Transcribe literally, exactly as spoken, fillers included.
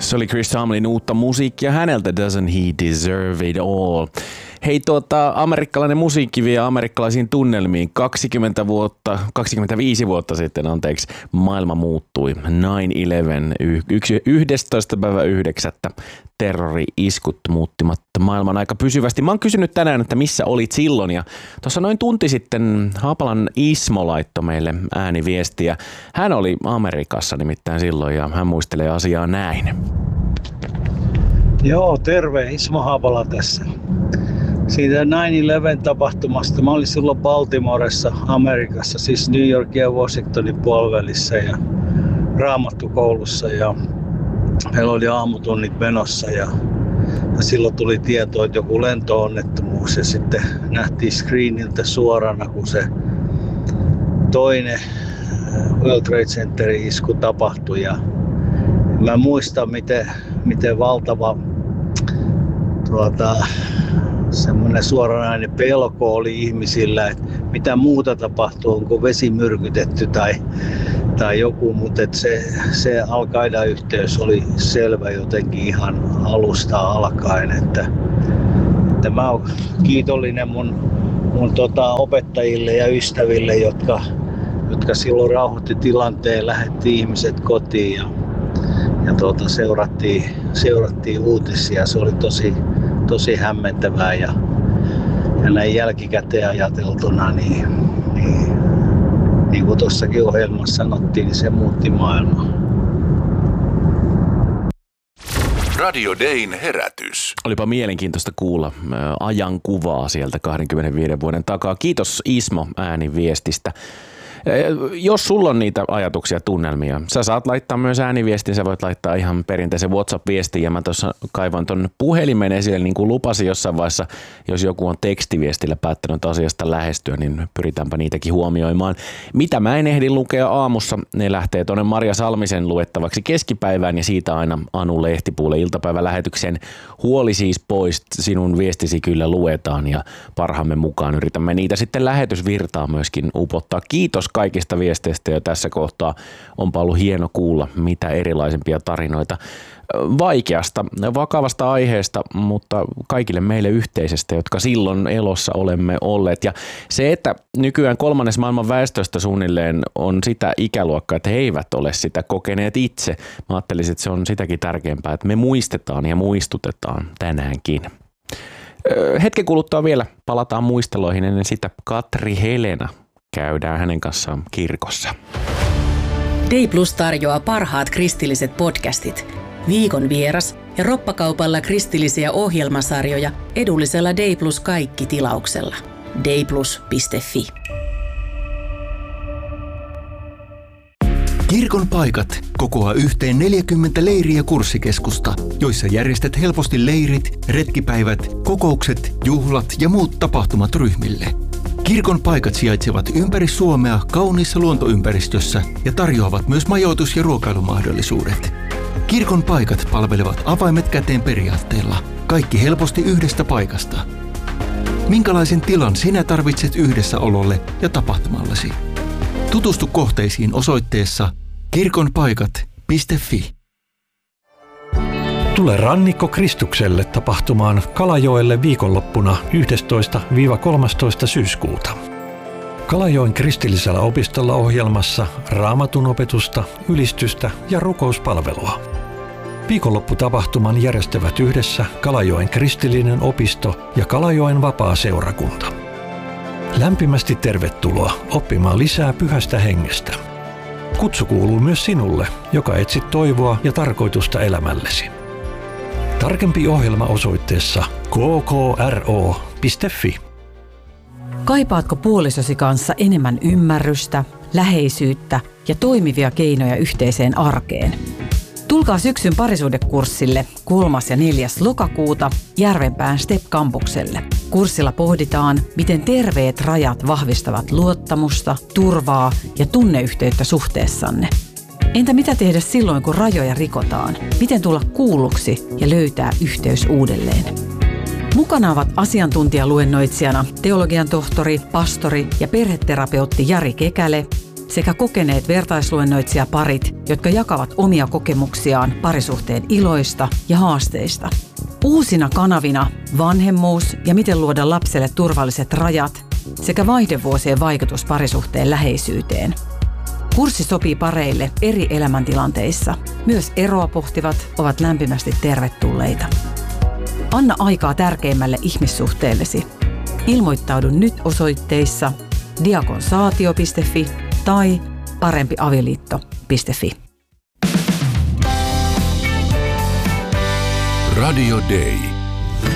Se oli Chris Tomlin uutta musiikkia häneltä, Doesn't He Deserve It All. Hei, tuota, amerikkalainen musiikki vie amerikkalaisiin tunnelmiin. kaksikymmentä vuotta, kaksikymmentäviisi vuotta sitten, anteeksi, maailma muuttui. nine eleven, yhdestoista päivä yhdeksättä terrori-iskut muuttimat maailman aika pysyvästi. Mä oon kysynyt tänään, että missä olit silloin, ja tuossa noin tunti sitten Haapalan Ismo laittoi meille ääniviestiä. Hän oli Amerikassa nimittäin silloin, ja hän muistelee asiaa näin. Joo, terve, Ismo Haapala tässä. Siitä nine eleven tapahtumasta. Mä olin silloin Baltimoressa, Amerikassa, siis New Yorkin ja Washingtonin puolivälissä ja raamattukoulussa. Ja meillä oli aamutunnit menossa ja, ja silloin tuli tieto, että joku lento-onnettomuus ja sitten nähtiin screeniltä suorana, kun se toinen World Trade Centerin isku tapahtui. Ja mä muistan, miten, miten valtava tuota, semmoinen suoranainen pelko oli ihmisillä, että mitä muuta tapahtuu, onko vesi myrkytetty tai, tai joku, mutta se, se Al-Qaida-yhteys oli selvä jotenkin ihan alusta alkaen, että, että mä oon kiitollinen mun, mun tota opettajille ja ystäville, jotka, jotka silloin rauhoitti tilanteen, lähetti ihmiset kotiin ja, ja tuota, seurattiin, seurattiin uutisia. Se oli tosi tosi hämmentävää ja, ja näin jälkikäteen ajateltuna, niin, niin, niin kuin tuossakin ohjelmassa sanottiin, niin se muutti maailmaa. Radio Dayn herätys. Olipa mielenkiintoista kuulla ajankuvaa sieltä kaksikymmentäviisi vuoden takaa. Kiitos Ismo ääniviestistä. Jos sulla on niitä ajatuksia, tunnelmia, sä saat laittaa myös ääniviestin, sä voit laittaa ihan perinteisen WhatsApp-viestin ja mä tuossa kaivan ton puhelimen esille niin kuin lupasin jossain vaiheessa, jos joku on tekstiviestillä päättänyt asiasta lähestyä, niin pyritäänpä niitäkin huomioimaan. Mitä mä en ehdi lukea aamussa, ne lähtee tuonne Maria Salmisen luettavaksi keskipäivään ja siitä aina Anu Lehtipuulle iltapäivälähetykseen. Huoli siis pois, sinun viestisi kyllä luetaan ja parhaamme mukaan yritämme niitä sitten lähetysvirtaan myöskin upottaa. Kiitos kaikista viesteistä jo tässä kohtaa. Onpa ollut hieno kuulla mitä erilaisempia tarinoita vaikeasta, vakavasta aiheesta, mutta kaikille meille yhteisestä, jotka silloin elossa olemme olleet. Ja se, että nykyään kolmannes maailman väestöstä suunnilleen on sitä ikäluokkaa, että he eivät ole sitä kokeneet itse. Mä ajattelisin, että se on sitäkin tärkeämpää, että me muistetaan ja muistutetaan tänäänkin. Hetken kuluttua vielä palataan muisteloihin, ennen sitä Katri Helena. Käydään hänen kanssaan kirkossa. Day Plus tarjoaa parhaat kristilliset podcastit, viikon vieras ja roppakaupalla kristillisiä ohjelmasarjoja edullisella Day Plus kaikki tilauksella. dayplus piste fi. Kirkon paikat kokoaa yhteen neljäkymmentä leiri- ja kurssikeskusta, joissa järjestät helposti leirit, retkipäivät, kokoukset, juhlat ja muut tapahtumat ryhmille. Kirkon paikat sijaitsevat ympäri Suomea kauniissa luontoympäristössä ja tarjoavat myös majoitus- ja ruokailumahdollisuudet. Kirkon paikat palvelevat avaimet käteen periaatteella. Kaikki helposti yhdestä paikasta. Minkälaisen tilan sinä tarvitset yhdessäololle ja tapahtumallesi? Tutustu kohteisiin osoitteessa kirkonpaikat piste fi. Tule Rannikko Kristukselle tapahtumaan Kalajoelle viikonloppuna yhdestoista kolmastoista syyskuuta. Kalajoen kristillisellä opistolla ohjelmassa raamatun opetusta, ylistystä ja rukouspalvelua. Viikonlopputapahtuman järjestävät yhdessä Kalajoen kristillinen opisto ja Kalajoen vapaa-seurakunta. Lämpimästi tervetuloa oppimaan lisää pyhästä hengestä. Kutsu kuuluu myös sinulle, joka etsit toivoa ja tarkoitusta elämällesi. Tarkempi ohjelma osoitteessa k k r o piste fi. Kaipaatko puolisosi kanssa enemmän ymmärrystä, läheisyyttä ja toimivia keinoja yhteiseen arkeen? Tulkaa syksyn parisuhdekurssille kolmas ja neljäs lokakuuta Järvenpään Step-kampukselle. Kurssilla pohditaan, miten terveet rajat vahvistavat luottamusta, turvaa ja tunneyhteyttä suhteessanne. Entä mitä tehdä silloin, kun rajoja rikotaan? Miten tulla kuulluksi ja löytää yhteys uudelleen? Mukana ovat asiantuntijaluennoitsijana teologian tohtori, pastori ja perheterapeutti Jari Kekäle sekä kokeneet vertaisluennoitsijaparit, jotka jakavat omia kokemuksiaan parisuhteen iloista ja haasteista. Uusina kanavina vanhemmuus ja miten luoda lapselle turvalliset rajat sekä vaihdevuosien vaikutus parisuhteen läheisyyteen. Kurssi sopii pareille eri elämäntilanteissa. Myös eroa pohtivat ovat lämpimästi tervetulleita. Anna aikaa tärkeimmälle ihmissuhteellesi. Ilmoittaudu nyt osoitteissa diakonsaatio piste fi tai parempiavioliitto piste fi. Radio Day.